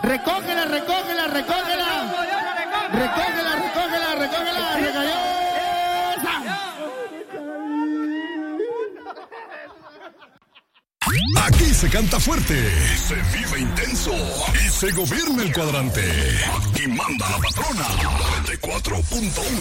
Recógela, recógela, recógela. Recógela, recógela, recógela. Recayó. Aquí se canta fuerte, se vive intenso y se gobierna el cuadrante. Aquí manda la patrona 94.1.